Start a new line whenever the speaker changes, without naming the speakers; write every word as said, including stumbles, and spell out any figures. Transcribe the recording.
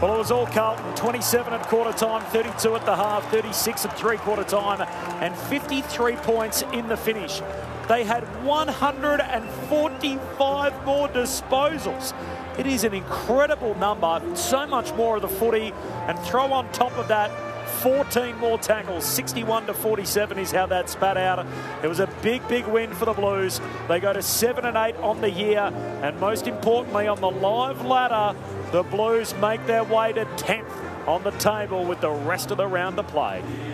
Well, it was all Carlton. twenty-seven at quarter time, thirty-two at the half, thirty-six at three quarter time, and fifty-three points in the finish. They had one hundred forty-five more disposals. It is an incredible number. So much more of the footy, and throw on top of that fourteen more tackles. sixty-one to forty-seven is how that spat out. It was a big, big win for the Blues. They go to seven and eight on the year, and most importantly, on the live ladder, the Blues make their way to tenth on the table with the rest of the round to play.